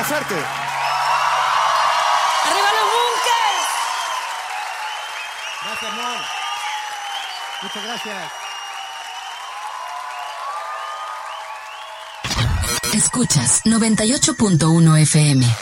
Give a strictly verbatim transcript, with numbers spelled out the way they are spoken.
suerte. ¡Arriba los bunkers! Gracias, Mon. Muchas gracias. Escuchas noventa y ocho punto uno F M.